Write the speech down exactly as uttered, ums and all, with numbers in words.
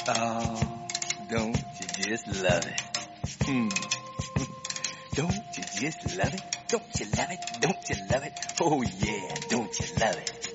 Oh, don't you just love it? Hmm. Don't you just love it? Don't you love it? Don't you love it? Oh yeah, don't you love it?